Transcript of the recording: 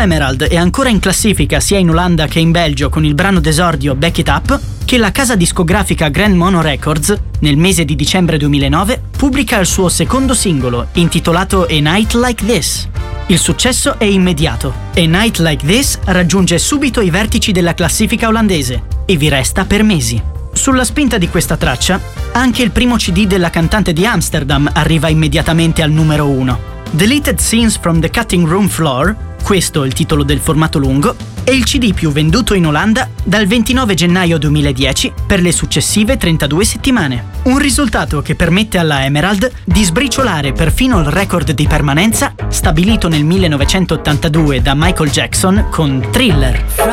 Emerald è ancora in classifica sia in Olanda che in Belgio con il brano d'esordio Back It Up, che la casa discografica Grand Mono Records, nel mese di dicembre 2009, pubblica il suo secondo singolo, intitolato A Night Like This. Il successo è immediato. A Night Like This raggiunge subito i vertici della classifica olandese e vi resta per mesi. Sulla spinta di questa traccia, anche il primo CD della cantante di Amsterdam arriva immediatamente al numero 1. Deleted Scenes from the Cutting Room Floor, questo è il titolo del formato lungo, è il CD più venduto in Olanda dal 29 gennaio 2010 per le successive 32 settimane. Un risultato che permette alla Emerald di sbriciolare perfino il record di permanenza stabilito nel 1982 da Michael Jackson con Thriller.